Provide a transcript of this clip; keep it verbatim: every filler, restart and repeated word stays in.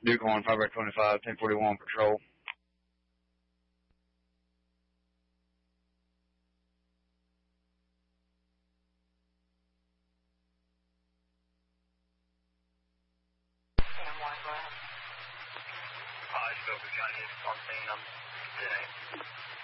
Duke one, five by twenty-five, ten forty-one patrol. ten one, go ahead. Uh, Joker Johnny is on scene. I'm ten eight.